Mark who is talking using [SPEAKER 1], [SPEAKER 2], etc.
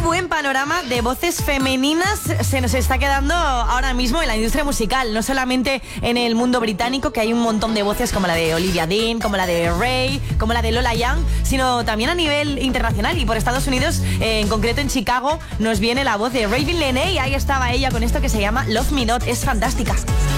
[SPEAKER 1] buen panorama de voces femeninas se nos está quedando ahora mismo en la industria musical, no solamente en el mundo británico, que hay un montón de voces como la de Olivia Dean, como la de Ray, como la de Lola Young, sino también a nivel internacional y por Estados Unidos, en concreto en Chicago, nos viene la voz de Raven Leigh, y ahí estaba ella con esto que se llama Love Me Not. Es fantástica.